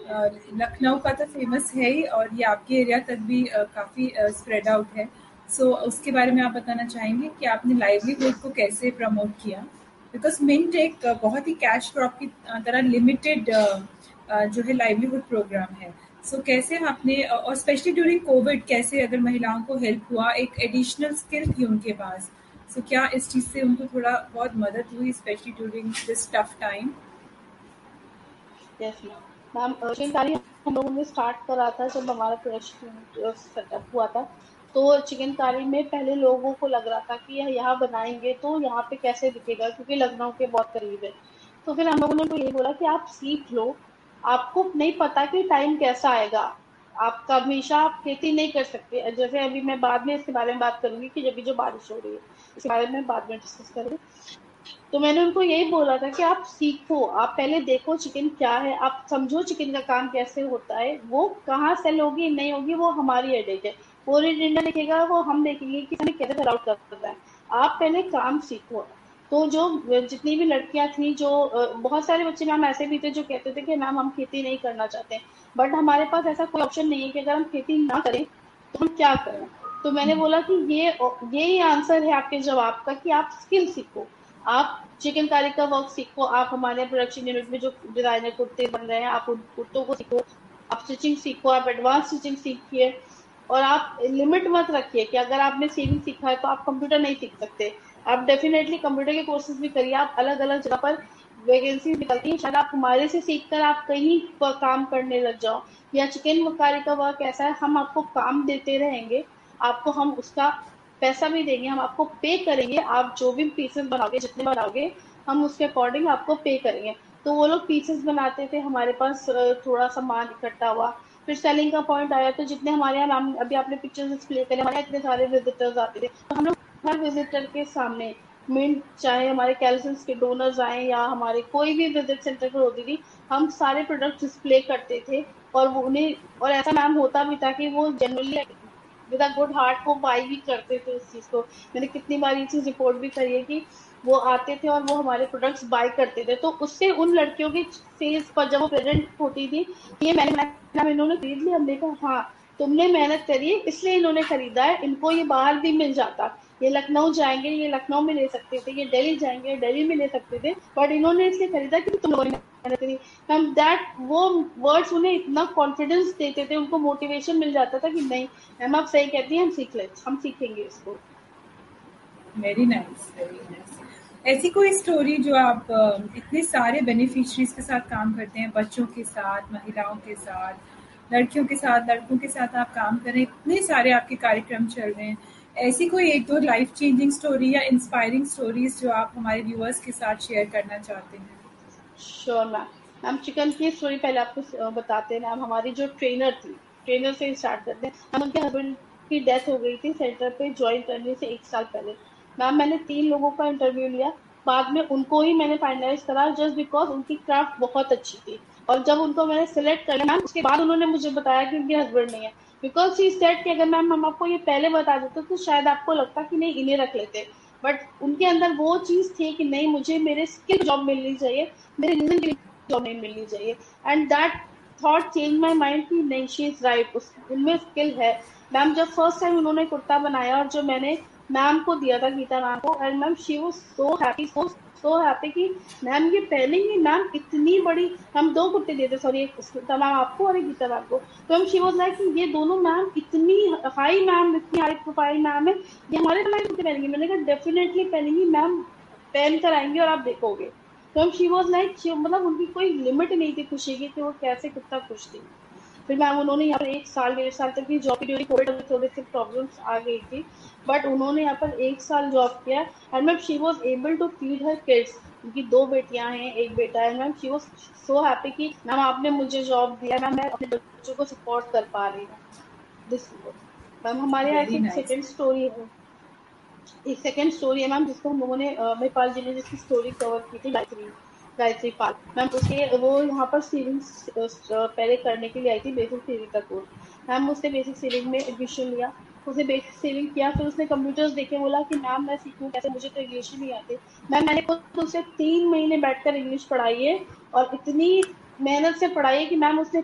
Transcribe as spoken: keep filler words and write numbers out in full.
और लखनऊ का तो फेमस है ही, और ये आपके एरिया तक भी अ, काफ़ी स्प्रेड आउट है। सो उसके बारे में आप बताना चाहेंगे कि आपने लाइवलीहुड को कैसे प्रमोट किया? बिकॉज मिंट एक अ, बहुत ही कैश क्रॉप की अ, तरह लिमिटेड जो है लाइवलीहुड प्रोग्राम है। सो कैसे आपने अ, और स्पेशली ड्यूरिंग कोविड कैसे अगर महिलाओं को हेल्प हुआ, एक एडिशनल स्किल थी उनके पास, सो क्या इस चीज़ से उनको थोड़ा बहुत मदद हुई specially during this tough time? Yes ma'am. Ma'am अ, चिकनकारी हम लोगों ने स्टार्ट करा था जब हमारा प्रोडक्शन यूनिट सेटअप हुआ था। तो चिकनकारी में पहले लोगों को लग रहा था कि यह यहाँ बनाएँगे तो यहाँ पे कैसे दिखेगा, क्योंकि लखनऊ के बहुत करीब है। तो फिर हम लोगों ने उनको यही बोला कि आप सीख लो, आपको नहीं पता कि टाइम कैसा आएगा। आप हमेशा आप खेती नहीं कर सकते। अ, जैसे अभी मैं बाद में इसके बारे में बात करूँगी कि अभी जो बारिश हो रही है, इसके बारे में बाद में डिस्कस करेंगे। तो मैंने उनको यही बोला था कि आप सीखो, आप पहले देखो चिकन क्या है, आप समझो चिकन का काम कैसे होता है, वो कहाँ सेल होगी नहीं होगी वो हमारी हेडेक है। पूरी इंडिया देखेगा वो हम देखेंगे कि हमें कैसे सेल आउट करता है। आप पहले काम सीखो। तो जो जितनी भी लड़कियां थी जो अ, बहुत सारे बच्चे मैम ऐसे भी थे जो कहते थे कि मैम हम खेती नहीं करना चाहते, बट हमारे पास ऐसा कोई ऑप्शन नहीं है कि अगर हम खेती ना करें तो हम क्या करें। तो मैंने बोला कि ये यही आंसर है आपके जवाब का कि आप स्किल सीखो, आप चिकनकारी का वर्क सीखो, आप हमारे प्रोडक्शन यूनिट में जो डिजाइनर कुर्ते बन रहे हैं आप उन कुर्तों को सीखो, आप स्टिचिंग सीखो, आप एडवांस स्टिचिंग सीखिए। और आप लिमिट मत रखिए कि अगर आपने सेविंग सीखा है तो आप कंप्यूटर नहीं सीख सकते। आप डेफिनेटली कंप्यूटर के कोर्सेज भी करिए, आप अलग अलग जगह पर वैकेंसी निकलती है, शायद आप हमारे से सीखकर आप कहीं पर काम करने लग जाओ। या चिकन कारी का वर्क ऐसा है, हम आपको काम देते रहेंगे, आपको हम उसका पैसा भी देंगे, हम आपको पे करेंगे, आप जो भी पीसेस बनाओगे जितने बनाओगे हम उसके अकॉर्डिंग आपको पे करेंगे। तो वो लोग पीसेस बनाते थे, हमारे पास अ, थोड़ा सामान इकट्ठा हुआ, फिर सेलिंग का पॉइंट आया। तो जितने हमारे यहाँ नाम अभी आपने पिक्चर्स डिस्प्ले करे, हमारे यहाँ इतने सारे विजिटर्स आते थे, तो हम लोग हर विजिटर के सामने मिंट, चाहे हमारे कैल्सियस के डोनर्स आए या हमारे कोई भी विजिट सेंटर पर होती थी, हम सारे प्रोडक्ट डिस्प्ले करते थे। और वो उन्हें, और ऐसा मैम होता भी था कि वो generally with a good heart वो बाई भी करते थे उस चीज को। मैंने कितनी बार ये चीज रिपोर्ट भी करी है कि वो आते थे और वो हमारे प्रोडक्ट्स बाय करते थे। तो उससे उन लड़कियों की फेस पर जब वो प्रेजेंट होती थी, ये मैंने मैंने इन्होंने खरीद लिया, हमने कहा हाँ तुमने मेहनत करी है इसलिए इन्होंने खरीदा है, इनको ये बाहर भी मिल जाता, ये लखनऊ जाएंगे ये लखनऊ में ले सकते थे, ये दिल्ली जाएंगे दिल्ली में ले सकते थे, बट इन्होंने इसलिए खरीदा कि तुम लोगों ने मेहनत करी। मैम दैट वो वर्ड्स उन्हें इतना कॉन्फिडेंस देते थे, उनको मोटिवेशन मिल जाता था कि नहीं मैम आप सही कहती हैं, हम सीख ले हम सीखेंगे इसको। Very nice, very nice. ऐसी कोई स्टोरी जो आप अ, इतने सारे बेनिफिशरीज के साथ काम करते हैं, बच्चों के साथ, महिलाओं के साथ, लड़कियों के साथ, लड़कों के साथ आप काम कर रहे हैं, इतने सारे आपके कार्यक्रम चल रहे हैं, ऐसी कोई एक दो लाइफ चेंजिंग स्टोरी या इंस्पायरिंग स्टोरीज जो आप हमारे व्यूअर्स के साथ शेयर करना चाहते हैं? Sure ma'am. मैम चिकन की स्टोरी पहले आपको अ, बताते हैं। मैम हमारी जो ट्रेनर थी, ट्रेनर से स्टार्ट करते हैं। मैम उनके हस्बैंड की डेथ हो गई थी सेंटर पे ज्वाइन करने से एक साल पहले। मैम मैंने तीन लोगों का इंटरव्यू लिया, बाद में उनको ही मैंने फाइनलाइज करा जस्ट बिकॉज उनकी क्राफ्ट बहुत अच्छी थी। और जब उनको मैंने सिलेक्ट कर लिया मैम, उसके बाद उन्होंने मुझे बताया कि उनके हस्बैंड नहीं है, बिकॉज शी सेड कि अगर मैम हम आपको ये पहले बता देते तो शायद आपको लगता कि नहीं इन्हें रख लेते। बट उनके अंदर वो चीज थी कि नहीं मुझे मेरे स्किल जॉब मिलनी चाहिए, मेरे रीजन के लिए जॉब नहीं मिलनी चाहिए। And that thought change my mind कि नहीं शी इज राइट, उनमें स्किल है। मैम जब फर्स्ट टाइम उन्होंने कुर्ता बनाया और जो मैंने मैम को दिया था, गीता मैम को, and ma'am she was so happy, so so happy कि मैम ये पहनेंगी। मैम इतनी बड़ी, हम दो कुर्ते देते, सॉरी एक गीता मैम आपको और एक गीता मैम को। तो हम शी वाज लाइक कि ये दोनों मैम इतनी हाई, मैम इतनी हाई प्रोफाइल मैम है, ये हमारे हमारे कुर्ते पहनेंगी। मैंने कहा डेफिनेटली पहनेंगी मैम, पहन कर आएंगे और आप देखोगे। तो शी वाज लाइक, मतलब उनकी कोई लिमिट नहीं थी खुशी की कि वो कैसे कितना खुश थी। फिर मैम उन्होंने यहाँ पर एक साल डेढ़ साल तक की जॉब की, ड्यूरिंग कोविड थोड़े से प्रॉब्लम्स आ गई थी, बट उन्होंने यहाँ पर एक साल जॉब किया। And ma'am she was able to feed her kids, उनकी दो बेटियां हैं एक बेटा है। Ma'am she was so happy कि मैम आपने मुझे जॉब दिया, मैम मैं अपने बच्चों को सपोर्ट कर पा रही हूँ। दिस मैम हमारे यहाँ वेरी की नाइस। सेकंड स्टोरी है, एक सेकंड स्टोरी है मैम जिसको हम लोगों ने अ, महिपाल जी ने जिसकी स्टोरी कवर की थी, गायत्री गायत्री पाल मैम। उसके वो यहाँ पर सीलिंग पहले करने के लिए आई थी, बेसिक सीलिंग का कोर्स। मैम उसने बेसिक सीलिंग में एडमिशन लिया, उसने बेसिक सीलिंग किया, फिर उसने कंप्यूटर्स देखे, बोला कि मैम मैं सीखूं कैसे, मुझे तो इंग्लिश ही नहीं आती। मैम मैंने खुद उसे तीन महीने बैठकर इंग्लिश पढ़ाई है, और इतनी मेहनत से पढ़ाई है कि मैम उसने